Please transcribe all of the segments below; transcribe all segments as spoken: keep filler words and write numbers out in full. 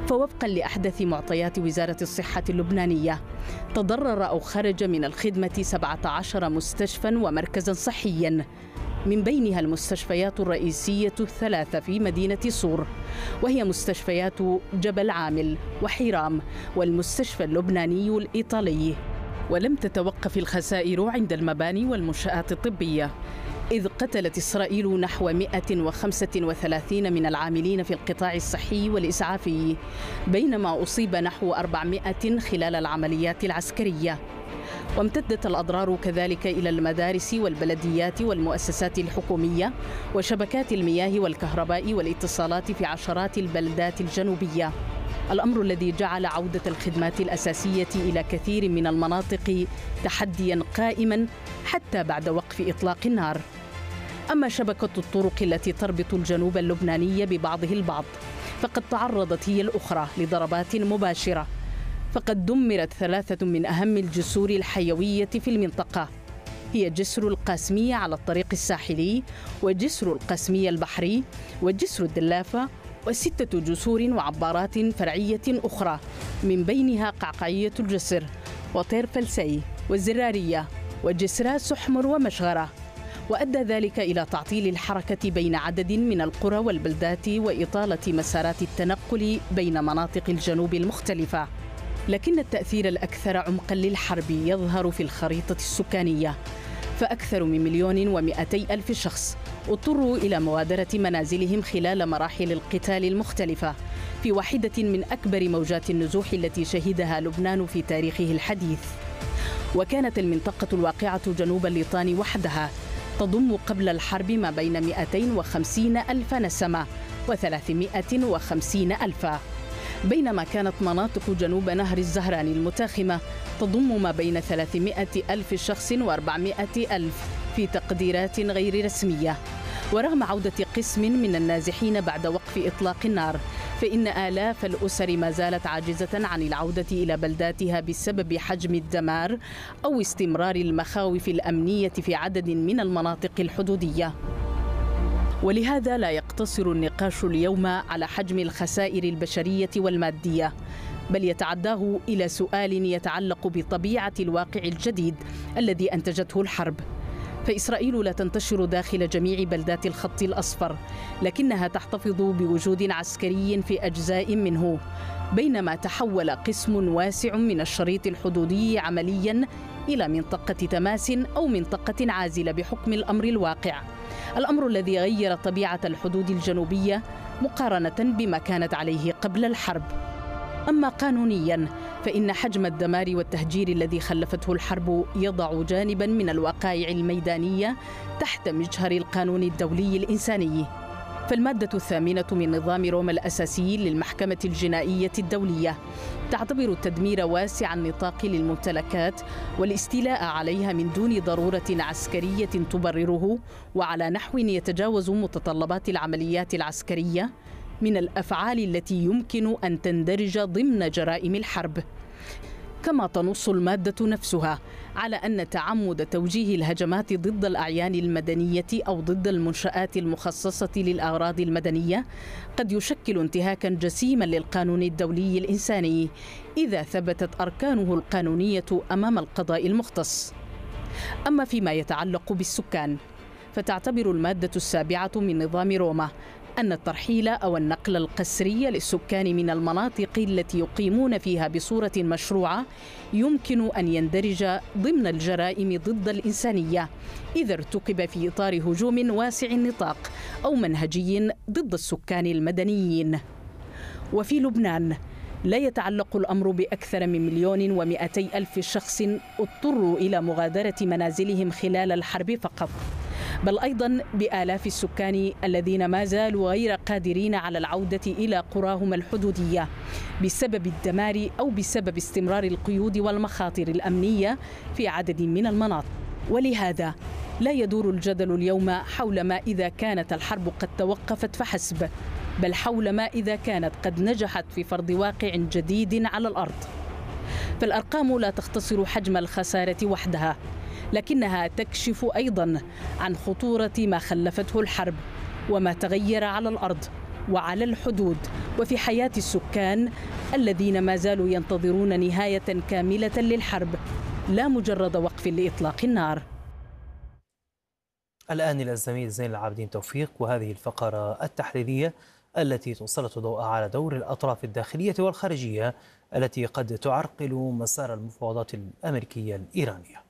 فوفقا لأحدث معطيات وزارة الصحة اللبنانية، تضرر أو خرج من الخدمة سبعة عشر مستشفى ومركزا صحيا، من بينها المستشفيات الرئيسية الثلاثة في مدينة صور، وهي مستشفيات جبل عامل وحيرام والمستشفى اللبناني الإيطالي. ولم تتوقف الخسائر عند المباني والمنشآت الطبية، إذ قتلت إسرائيل نحو مئة وخمسة وثلاثين من العاملين في القطاع الصحي والإسعافي، بينما أصيب نحو أربعمئة خلال العمليات العسكرية. وامتدت الأضرار كذلك إلى المدارس والبلديات والمؤسسات الحكومية وشبكات المياه والكهرباء والاتصالات في عشرات البلدات الجنوبية، الأمر الذي جعل عودة الخدمات الأساسية إلى كثير من المناطق تحدياً قائماً حتى بعد وقف إطلاق النار. أما شبكة الطرق التي تربط الجنوب اللبناني ببعضه البعض فقد تعرضت هي الأخرى لضربات مباشرة، فقد دمرت ثلاثة من أهم الجسور الحيوية في المنطقة، هي جسر القاسمية على الطريق الساحلي، وجسر القاسمية البحري، وجسر الدلافة، وستة جسور وعبارات فرعية أخرى، من بينها قعقعية الجسر وطير فلسي والزرارية وجسرا سحمر ومشغرة. وأدى ذلك إلى تعطيل الحركة بين عدد من القرى والبلدات وإطالة مسارات التنقل بين مناطق الجنوب المختلفة. لكن التأثير الأكثر عمقاً للحرب يظهر في الخريطة السكانية، فأكثر من مليون ومئتي ألف شخص اضطروا إلى مغادرة منازلهم خلال مراحل القتال المختلفة، في واحدة من أكبر موجات النزوح التي شهدها لبنان في تاريخه الحديث. وكانت المنطقة الواقعة جنوب الليطان وحدها تضم قبل الحرب ما بين مئتين وخمسين ألف نسمة وثلاثمئة وخمسين ألفا، بينما كانت مناطق جنوب نهر الزهران المتاخمة تضم ما بين ثلاثمئة ألف شخص وأربعمئة ألف في تقديرات غير رسمية. ورغم عودة قسم من النازحين بعد وقف إطلاق النار، فإن آلاف الأسر ما زالت عاجزة عن العودة إلى بلداتها بسبب حجم الدمار أو استمرار المخاوف الأمنية في عدد من المناطق الحدودية. ولهذا لا يقتصر النقاش اليوم على حجم الخسائر البشرية والمادية، بل يتعداه إلى سؤال يتعلق بطبيعة الواقع الجديد الذي أنتجته الحرب. فإسرائيل لا تنتشر داخل جميع بلدات الخط الأصفر، لكنها تحتفظ بوجود عسكري في أجزاء منه، بينما تحول قسم واسع من الشريط الحدودي عملياً إلى منطقة تماس أو منطقة عازلة بحكم الأمر الواقع، الأمر الذي غير طبيعة الحدود الجنوبية مقارنة بما كانت عليه قبل الحرب. أما قانونياً فإن حجم الدمار والتهجير الذي خلفته الحرب يضع جانباً من الوقائع الميدانية تحت مجهر القانون الدولي الإنساني. فالمادة الثامنة من نظام روما الأساسي للمحكمة الجنائية الدولية تعتبر التدمير واسع النطاق للممتلكات والاستيلاء عليها من دون ضرورة عسكرية تبرره وعلى نحو يتجاوز متطلبات العمليات العسكرية من الأفعال التي يمكن أن تندرج ضمن جرائم الحرب. كما تنص المادة نفسها على أن تعمد توجيه الهجمات ضد الأعيان المدنية أو ضد المنشآت المخصصة للأغراض المدنية قد يشكل انتهاكاً جسيماً للقانون الدولي الإنساني إذا ثبتت أركانه القانونية أمام القضاء المختص. أما فيما يتعلق بالسكان فتعتبر المادة السابعة من نظام روما أن الترحيل أو النقل القسري للسكان من المناطق التي يقيمون فيها بصورة مشروعة يمكن أن يندرج ضمن الجرائم ضد الإنسانية إذا ارتكب في إطار هجوم واسع النطاق أو منهجي ضد السكان المدنيين. وفي لبنان لا يتعلق الأمر بأكثر من مليون ومئتي ألف شخص اضطروا إلى مغادرة منازلهم خلال الحرب فقط، بل أيضاً بآلاف السكان الذين ما زالوا غير قادرين على العودة إلى قراهم الحدودية بسبب الدمار أو بسبب استمرار القيود والمخاطر الأمنية في عدد من المناطق. ولهذا لا يدور الجدل اليوم حول ما إذا كانت الحرب قد توقفت فحسب، بل حول ما إذا كانت قد نجحت في فرض واقع جديد على الأرض. فالأرقام لا تختصر حجم الخسارة وحدها، لكنها تكشف أيضاً عن خطورة ما خلفته الحرب وما تغير على الأرض وعلى الحدود وفي حياة السكان الذين ما زالوا ينتظرون نهاية كاملة للحرب، لا مجرد وقف لإطلاق النار. الآن إلى الزميل زين العابدين توفيق وهذه الفقرة التحليلية التي تسلط الضوء على دور الأطراف الداخلية والخارجية التي قد تعرقل مسار المفاوضات الأمريكية الإيرانية.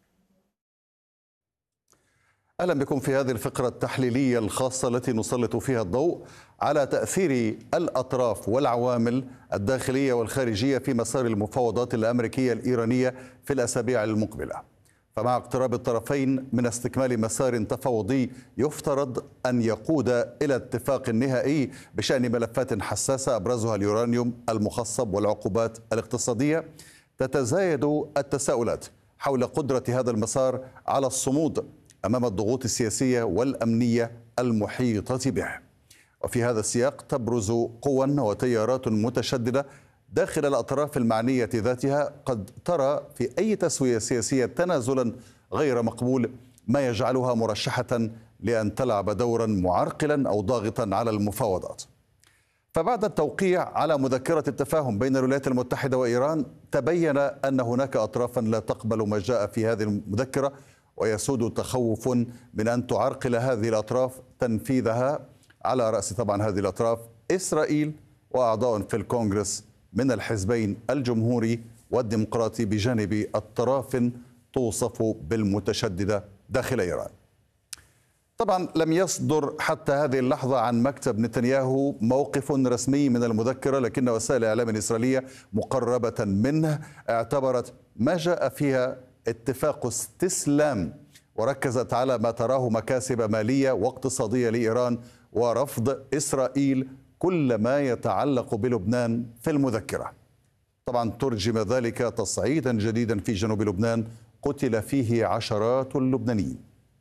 أهلا بكم في هذه الفقرة التحليلية الخاصة التي نسلط فيها الضوء على تأثير الأطراف والعوامل الداخلية والخارجية في مسار المفاوضات الأمريكية الإيرانية في الأسابيع المقبلة. فمع اقتراب الطرفين من استكمال مسار تفاوضي يفترض أن يقود إلى اتفاق نهائي بشأن ملفات حساسة أبرزها اليورانيوم المخصب والعقوبات الاقتصادية، تتزايد التساؤلات حول قدرة هذا المسار على الصمود أمام الضغوط السياسية والأمنية المحيطة به. وفي هذا السياق تبرز قوى وتيارات متشددة داخل الأطراف المعنية ذاتها قد ترى في أي تسوية سياسية تنازلا غير مقبول، ما يجعلها مرشحة لأن تلعب دورا معرقلا أو ضاغطا على المفاوضات. فبعد التوقيع على مذكرة التفاهم بين الولايات المتحدة وإيران تبين أن هناك أطرافا لا تقبل ما جاء في هذه المذكرة، ويسود تخوف من أن تعرقل هذه الأطراف تنفيذها، على رأس طبعا هذه الأطراف إسرائيل وأعضاء في الكونغرس من الحزبين الجمهوري والديمقراطي بجانب الطراف توصف بالمتشددة داخل إيران. طبعا لم يصدر حتى هذه اللحظة عن مكتب نتنياهو موقف رسمي من المذكرة، لكن وسائل الإعلام الإسرائيلية مقربة منه اعتبرت ما جاء فيها اتفاق استسلام، وركزت على ما تراه مكاسب مالية واقتصادية لإيران ورفض إسرائيل كل ما يتعلق بلبنان في المذكرة. طبعا ترجم ذلك تصعيدا جديدا في جنوب لبنان قتل فيه عشرات اللبنانيين.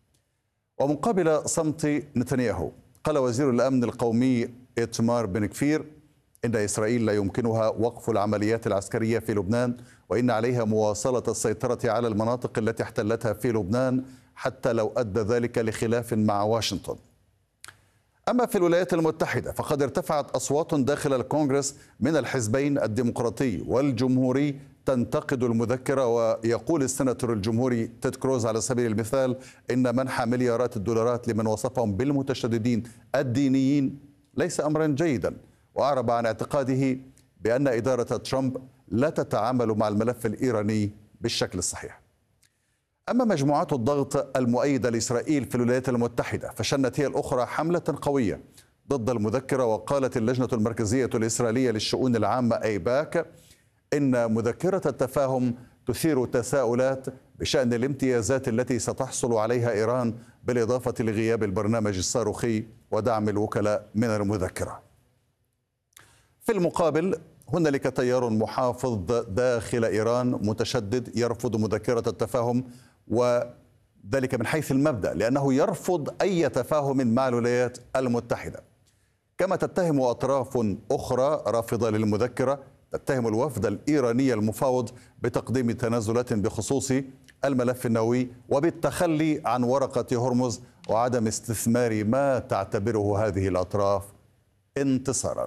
ومقابل صمت نتنياهو قال وزير الأمن القومي إتمار بن كفير إن إسرائيل لا يمكنها وقف العمليات العسكرية في لبنان، وإن عليها مواصلة السيطرة على المناطق التي احتلتها في لبنان حتى لو أدى ذلك لخلاف مع واشنطن. أما في الولايات المتحدة فقد ارتفعت أصوات داخل الكونغرس من الحزبين الديمقراطي والجمهوري تنتقد المذكرة، ويقول السيناتور الجمهوري تيد كروز على سبيل المثال إن منح مليارات الدولارات لمن وصفهم بالمتشددين الدينيين ليس أمرا جيدا، وأعرب عن اعتقاده بأن إدارة ترامب لا تتعامل مع الملف الإيراني بالشكل الصحيح. أما مجموعات الضغط المؤيدة لإسرائيل في الولايات المتحدة فشنت هي الأخرى حملة قوية ضد المذكرة، وقالت اللجنة المركزية الإسرائيلية للشؤون العامة أيباك إن مذكرة التفاهم تثير تساؤلات بشأن الامتيازات التي ستحصل عليها إيران بالإضافة لغياب البرنامج الصاروخي ودعم الوكلاء من المذكرة. في المقابل هنالك تيار محافظ داخل إيران متشدد يرفض مذكرة التفاهم، وذلك من حيث المبدأ لأنه يرفض أي تفاهم مع الولايات المتحدة. كما تتهم أطراف أخرى رافضة للمذكرة تتهم الوفد الإيراني المفاوض بتقديم تنازلات بخصوص الملف النووي وبالتخلي عن ورقة هرمز وعدم استثمار ما تعتبره هذه الأطراف انتصارا.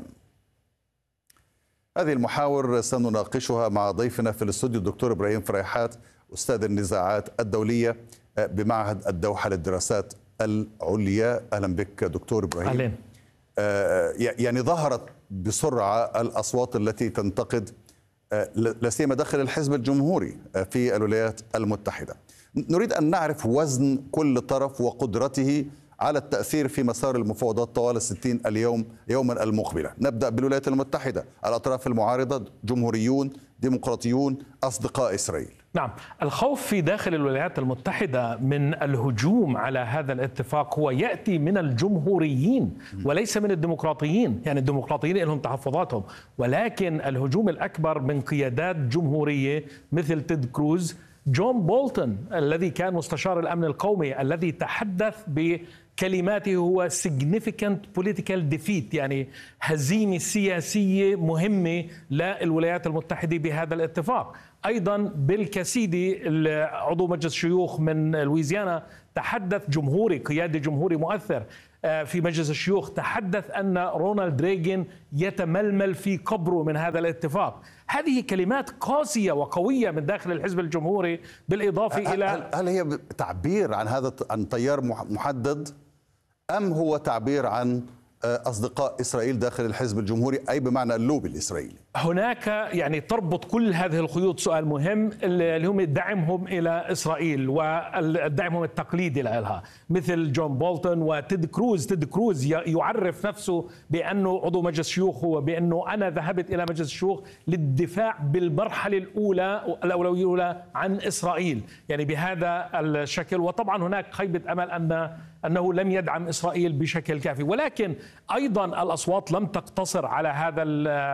هذه المحاور سنناقشها مع ضيفنا في الاستوديو الدكتور إبراهيم فريحات أستاذ النزاعات الدولية بمعهد الدوحة للدراسات العليا. أهلا بك دكتور إبراهيم. أهلا. يعني ظهرت بسرعة الأصوات التي تنتقد لا سيما داخل الحزب الجمهوري في الولايات المتحدة. نريد أن نعرف وزن كل طرف وقدرته على التأثير في مسار المفاوضات طوال الستين اليوم يوما المقبلة. نبدأ بالولايات المتحدة، الأطراف المعارضة جمهوريون ديمقراطيون أصدقاء إسرائيل. نعم، الخوف في داخل الولايات المتحدة من الهجوم على هذا الاتفاق هو يأتي من الجمهوريين وليس من الديمقراطيين. يعني الديمقراطيين لهم تحفظاتهم، ولكن الهجوم الأكبر من قيادات جمهورية مثل تيد كروز، جون بولتون الذي كان مستشار الأمن القومي الذي تحدث بكلماته هو significant political defeat، يعني هزيمة سياسية مهمة للولايات المتحدة بهذا الاتفاق. أيضا بيل كاسيدي عضو مجلس شيوخ من لويزيانا تحدث جمهوري، قيادي جمهوري مؤثر، في مجلس الشيوخ تحدث أن رونالد ريغان يتململ في قبره من هذا الاتفاق. هذه كلمات قاسية وقوية من داخل الحزب الجمهوري، بالإضافة إلى هل, هل هي تعبير عن هذا عن تيار محدد أم هو تعبير عن أصدقاء إسرائيل داخل الحزب الجمهوري، أي بمعنى اللوبي الإسرائيلي؟ هناك يعني تربط كل هذه الخيوط سؤال مهم اللي هم دعمهم إلى إسرائيل ودعمهم التقليدي لها، مثل جون بولتون وتيد كروز. تيد كروز يعرف نفسه بأنه عضو مجلس الشيوخ، وبأنه أنا ذهبت إلى مجلس الشيوخ للدفاع بالمرحلة الأولى الأولوية الأولى عن إسرائيل، يعني بهذا الشكل. وطبعا هناك خيبة أمل أن أنه لم يدعم إسرائيل بشكل كافي، ولكن أيضا الأصوات لم تقتصر على هذا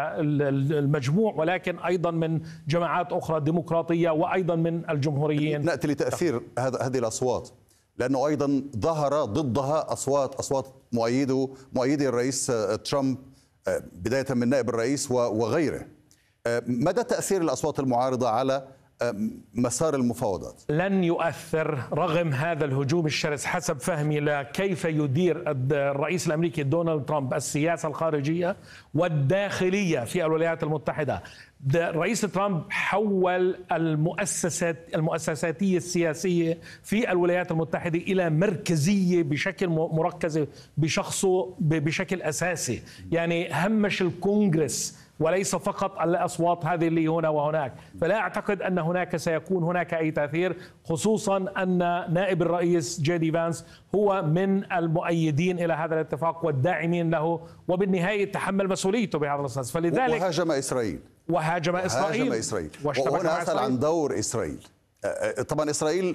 المجموع، ولكن أيضا من جماعات أخرى ديمقراطية وأيضا من الجمهوريين. نأتي لتأثير هذه الأصوات، لأنه أيضا ظهر ضدها أصوات أصوات مؤيده مؤيدي الرئيس ترامب، بداية من نائب الرئيس وغيره. مدى تأثير الأصوات المعارضة على مسار المفاوضات؟ لن يؤثر رغم هذا الهجوم الشرس حسب فهمي لكيف يدير الرئيس الأمريكي دونالد ترامب السياسة الخارجية والداخلية في الولايات المتحدة. رئيس ترامب حول المؤسسات المؤسساتية السياسية في الولايات المتحدة إلى مركزية بشكل مركزة بشخصه بشكل أساسي، يعني همش الكونغرس وليس فقط الأصوات هذه اللي هنا وهناك. فلا أعتقد أن هناك سيكون هناك أي تأثير، خصوصا أن نائب الرئيس جي دي فانس هو من المؤيدين إلى هذا الاتفاق والداعمين له، وبالنهاية تحمل مسؤوليته بهذا الأساس. فلذلك وهاجم إسرائيل وهاجم إسرائيل, وهاجم إسرائيل. وهنا أسأل عن دور إسرائيل. طبعا إسرائيل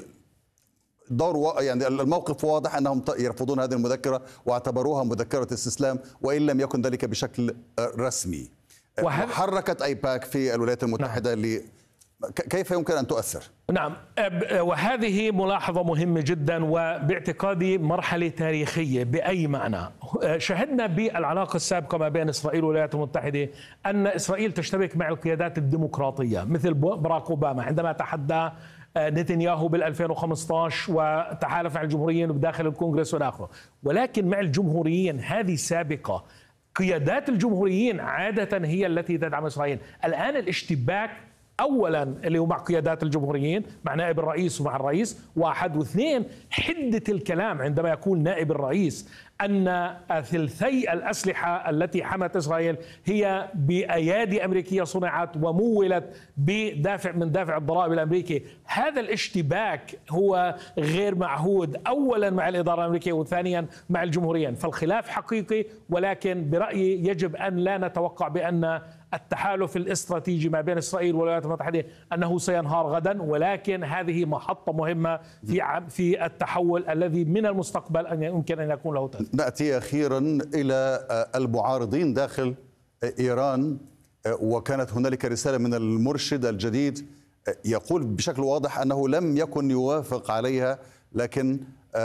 دور و... يعني الموقف واضح أنهم يرفضون هذه المذكرة واعتبروها مذكرة استسلام، وإن لم يكن ذلك بشكل رسمي. وهذا... حركت أيباك في الولايات المتحدة. نعم. ل... كيف يمكن أن تؤثر؟ نعم، وهذه ملاحظة مهمة جدا، وباعتقادي مرحلة تاريخية بأي معنى. شهدنا بالعلاقة السابقة ما بين إسرائيل والولايات المتحدة أن إسرائيل تشتبك مع القيادات الديمقراطية مثل باراك أوباما عندما تحدى نتنياهو بال ألفين وخمسة عشر وتحالف مع الجمهوريين بداخل الكونغرس والآخر. ولكن مع الجمهوريين هذه سابقة، قيادات الجمهوريين عادة هي التي تدعم إسرائيل. الآن الاشتباك أولا اللي هو مع قيادات الجمهوريين، مع نائب الرئيس ومع الرئيس واحد، واثنين حدة الكلام عندما يقول نائب الرئيس أن ثلثي الأسلحة التي حمت إسرائيل هي بأيادي أمريكية صنعت ومولت بدافع من دافع الضرائب الأمريكي. هذا الاشتباك هو غير معهود، أولا مع الإدارة الأمريكية وثانيا مع الجمهوريين. فالخلاف حقيقي، ولكن برأيي يجب أن لا نتوقع بأن التحالف الاستراتيجي ما بين إسرائيل والولايات المتحدة أنه سينهار غدا، ولكن هذه محطة مهمة في في التحول الذي من المستقبل أن يمكن أن يكون له تأثير. نأتي أخيرا إلى المعارضين داخل إيران، وكانت هنالك رسالة من المرشد الجديد يقول بشكل واضح أنه لم يكن يوافق عليها، لكن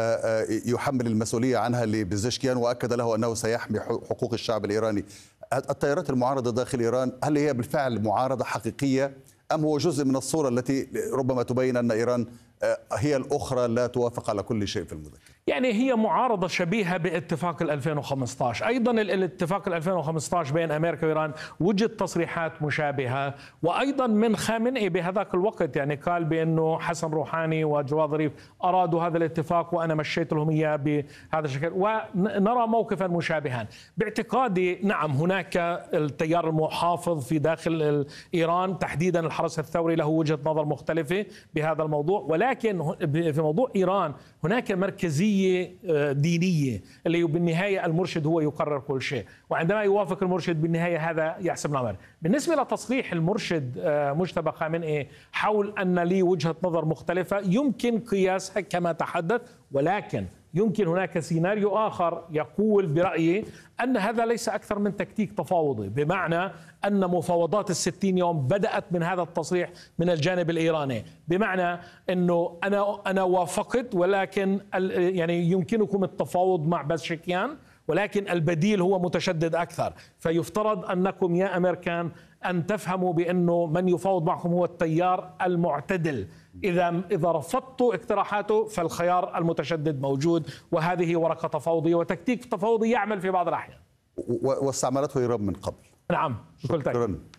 يحمل المسؤولية عنها لبزشكيان، وأكد له أنه سيحمي حقوق الشعب الإيراني. التيارات المعارضة داخل إيران، هل هي بالفعل معارضة حقيقية أم هو جزء من الصورة التي ربما تبين أن إيران هي الأخرى لا توافق على كل شيء في المذكرة؟ يعني هي معارضة شبيهة باتفاق ألفين وخمسة عشر. أيضا الاتفاق ألفين وخمسة عشر بين أمريكا وإيران وجد تصريحات مشابهة، وأيضا من خامنئي بهذاك الوقت يعني قال بأنه حسن روحاني وجواد ظريف أرادوا هذا الاتفاق وأنا مشيت لهم إياه بهذا الشكل، ونرى موقفا مشابها. باعتقادي نعم هناك التيار المحافظ في داخل إيران تحديدا الحرس الثوري له وجهة نظر مختلفة بهذا الموضوع، ولكن في موضوع إيران هناك مركزية دينية اللي بالنهاية المرشد هو يقرر كل شيء، وعندما يوافق المرشد بالنهاية هذا يحسم الأمر. بالنسبة لتصريح المرشد مجتبى خامنئي حول أن لي وجهة نظر مختلفة يمكن قياسها كما تحدث، ولكن يمكن هناك سيناريو آخر يقول برأيي أن هذا ليس أكثر من تكتيك تفاوضي، بمعنى أن مفاوضات الستين يوم بدأت من هذا التصريح من الجانب الإيراني، بمعنى أنه أنا أنا وافقت ولكن يعني يمكنكم التفاوض مع بزشكيان، ولكن البديل هو متشدد أكثر، فيفترض أنكم يا أمريكان أن تفهموا بأنه من يفاوض معكم هو التيار المعتدل. إذا إذا رفضتوا اقتراحاته فالخيار المتشدد موجود، وهذه ورقة تفاوضية وتكتيك تفاوضي يعمل في بعض الأحيان. واستعملته إيران من قبل. نعم بكل تأكيد.